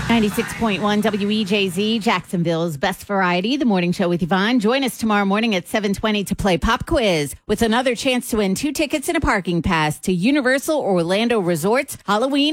96.1 WEJZ, Jacksonville's best variety, the morning show with Yvonne. Join us tomorrow morning at 7:20 to play Pop Quiz with another chance to win 2 tickets and a parking pass to Universal Orlando Resort's Halloween